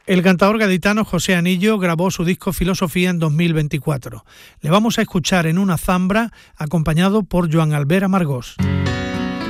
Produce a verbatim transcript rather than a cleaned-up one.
El cantador gaditano José Anillo grabó su disco Filosofía en dos mil veinticuatro. Le vamos a escuchar en una zambra acompañado por Joan Albert Amargós.